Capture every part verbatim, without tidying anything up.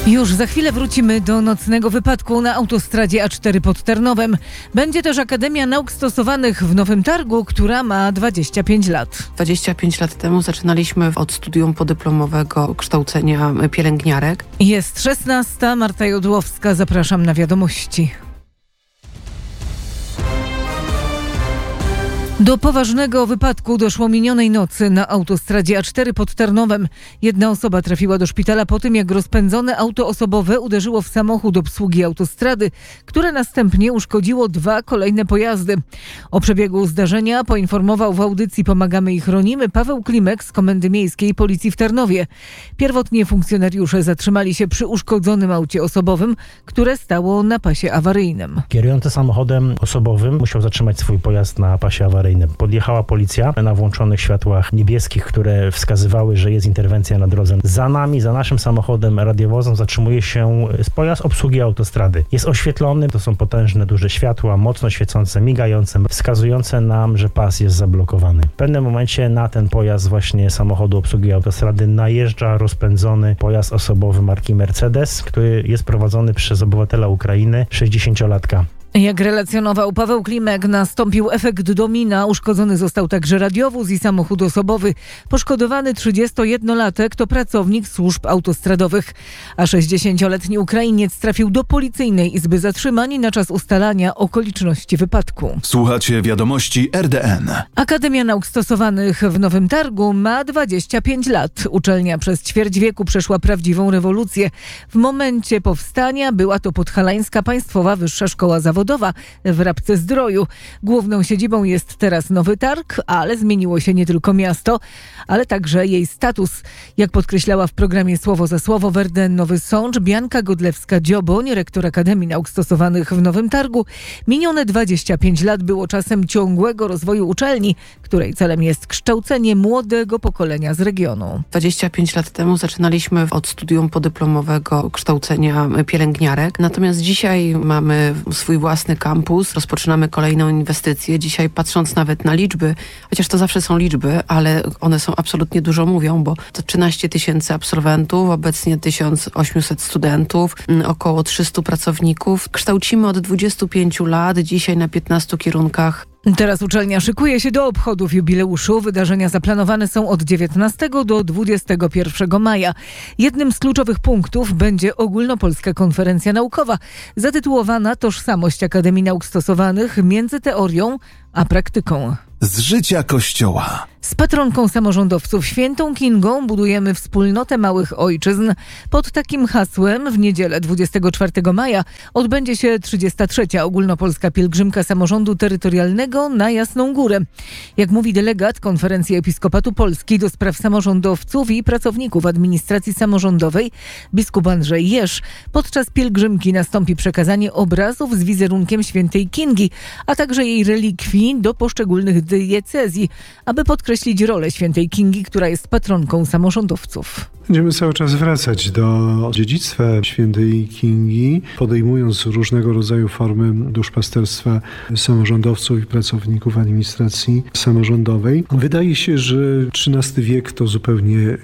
Już za chwilę wrócimy do nocnego wypadku na autostradzie A cztery pod Tarnowem. Będzie też Akademia Nauk Stosowanych w Nowym Targu, która ma dwadzieścia pięć lat. dwadzieścia pięć lat temu zaczynaliśmy od studium podyplomowego kształcenia pielęgniarek. Jest szesnasta, Marta Jodłowska, zapraszam na wiadomości. Do poważnego wypadku doszło minionej nocy na autostradzie A cztery pod Tarnowem. Jedna osoba trafiła do szpitala po tym, jak rozpędzone auto osobowe uderzyło w samochód obsługi autostrady, które następnie uszkodziło dwa kolejne pojazdy. O przebiegu zdarzenia poinformował w audycji Pomagamy i Chronimy Paweł Klimek z Komendy Miejskiej Policji w Tarnowie. Pierwotnie funkcjonariusze zatrzymali się przy uszkodzonym aucie osobowym, które stało na pasie awaryjnym. Kierujący samochodem osobowym musiał zatrzymać swój pojazd na pasie awaryjnym. Podjechała policja na włączonych światłach niebieskich, które wskazywały, że jest interwencja na drodze. Za nami, za naszym samochodem radiowozem zatrzymuje się pojazd obsługi autostrady. Jest oświetlony, to są potężne, duże światła, mocno świecące, migające, wskazujące nam, że pas jest zablokowany. W pewnym momencie na ten pojazd właśnie samochodu obsługi autostrady najeżdża rozpędzony pojazd osobowy marki Mercedes, który jest prowadzony przez obywatela Ukrainy, sześćdziesięciolatka. Jak relacjonował Paweł Klimek, nastąpił efekt domina. Uszkodzony został także radiowóz i samochód osobowy. Poszkodowany trzydziestojednolatek to pracownik służb autostradowych, a sześćdziesięcioletni Ukrainiec trafił do policyjnej izby zatrzymań na czas ustalania okoliczności wypadku. Słuchacie wiadomości R D N. Akademia Nauk Stosowanych w Nowym Targu ma dwadzieścia pięć lat. Uczelnia przez ćwierć wieku przeszła prawdziwą rewolucję. W momencie powstania była to Podhalańska Państwowa Wyższa Szkoła Zawodowa w Rabce-Zdroju. Główną siedzibą jest teraz Nowy Targ, ale zmieniło się nie tylko miasto, ale także jej status. Jak podkreślała w programie Słowo za Słowo w R D N Nowy Sącz Bianka Godlewska-Dzioboń, rektor Akademii Nauk Stosowanych w Nowym Targu, minione dwadzieścia pięć lat było czasem ciągłego rozwoju uczelni, której celem jest kształcenie młodego pokolenia z regionu. dwadzieścia pięć lat temu zaczynaliśmy od studium podyplomowego kształcenia pielęgniarek, natomiast dzisiaj mamy swój własny kampus, rozpoczynamy kolejną inwestycję. Dzisiaj patrząc nawet na liczby, chociaż to zawsze są liczby, ale one są absolutnie dużo mówią, bo to trzynaście tysięcy absolwentów, obecnie tysiąc osiemset studentów, około trzystu pracowników. Kształcimy od dwudziestu pięciu lat, dzisiaj na piętnastu kierunkach. Teraz uczelnia szykuje się do obchodów jubileuszu. Wydarzenia zaplanowane są od dziewiętnastego do dwudziestego pierwszego maja. Jednym z kluczowych punktów będzie ogólnopolska konferencja naukowa, zatytułowana Tożsamość Akademii Nauk Stosowanych między teorią a praktyką. Z życia Kościoła. Z patronką samorządowców Świętą Kingą budujemy wspólnotę małych ojczyzn. Pod takim hasłem w niedzielę dwudziestego czwartego maja odbędzie się trzydziesta trzecia ogólnopolska pielgrzymka samorządu terytorialnego na Jasną Górę. Jak mówi delegat Konferencji Episkopatu Polski do spraw samorządowców i pracowników administracji samorządowej, biskup Andrzej Jeż, podczas pielgrzymki nastąpi przekazanie obrazów z wizerunkiem Świętej Kingi, a także jej relikwii do poszczególnych diecezji, aby podkreślić rolę Świętej Kingi, która jest patronką samorządowców. Będziemy cały czas wracać do dziedzictwa Świętej Kingi, podejmując różnego rodzaju formy duszpasterstwa samorządowców i pracowników administracji samorządowej. Wydaje się, że trzynasty wiek to zupełnie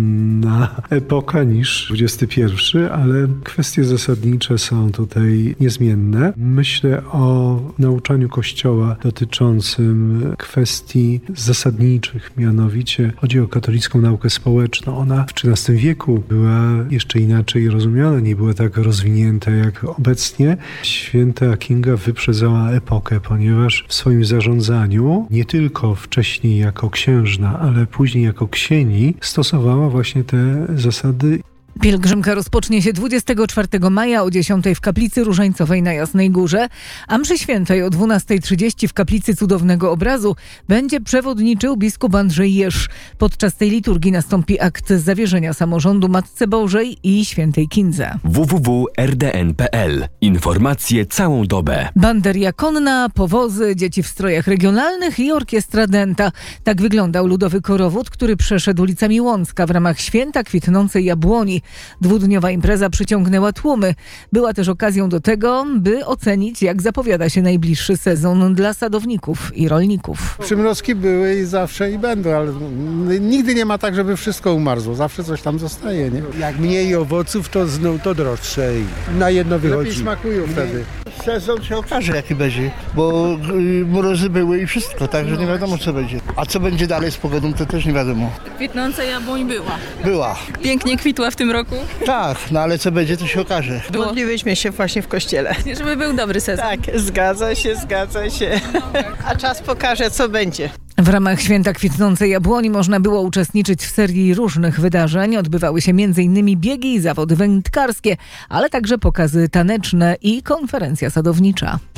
inna epoka niż dwudziesty pierwszy, ale kwestie zasadnicze są tutaj niezmienne. Myślę o nauczaniu Kościoła dotyczącym kwestii zasadniczych, mianowicie chodzi o katolicką naukę społeczną. Ona w trzynastym wieku była jeszcze inaczej rozumiana, nie była tak rozwinięta jak obecnie. Święta Kinga wyprzedzała epokę, ponieważ w swoim zarządzaniu, nie tylko wcześniej jako księżna, ale później jako księgi, stosowała właśnie te zasady. Pielgrzymka rozpocznie się dwudziestego czwartego maja o dziesiątej w Kaplicy Różańcowej na Jasnej Górze, a mszy świętej o dwunastej trzydzieści w Kaplicy Cudownego Obrazu będzie przewodniczył biskup Andrzej Jeż. Podczas tej liturgii nastąpi akt zawierzenia samorządu Matce Bożej i Świętej Kindze. w w w kropka r d n kropka p l. Informacje całą dobę. Banderia konna, powozy, dzieci w strojach regionalnych i orkiestra dęta. Tak wyglądał ludowy korowód, który przeszedł ulicami Łącka w ramach Święta Kwitnącej Jabłoni. Dwudniowa impreza przyciągnęła tłumy. Była też okazją do tego, by ocenić, jak zapowiada się najbliższy sezon dla sadowników i rolników. Przymrozki były i zawsze i będą, ale nigdy nie ma tak, żeby wszystko umarzło. Zawsze coś tam zostaje, nie? Jak mniej owoców, to znów to droższe i na jedno wychodzi. Lepiej smakują wtedy. Sezon się okaże, jaki będzie, bo y, mrozy były i wszystko, także nie wiadomo, co będzie. A co będzie dalej z pogodą, to też nie wiadomo. Kwitnąca jabłoń była. Była. Pięknie kwitła w tym roku. Tak, no ale co będzie, to się okaże. Modliłyśmy się właśnie w kościele. Żeby był dobry sezon. Tak, zgadza się, zgadza się. A czas pokaże, co będzie. W ramach Święta Kwitnącej Jabłoni można było uczestniczyć w serii różnych wydarzeń. Odbywały się między innymi biegi i zawody wędkarskie, ale także pokazy taneczne i konferencja sadownicza.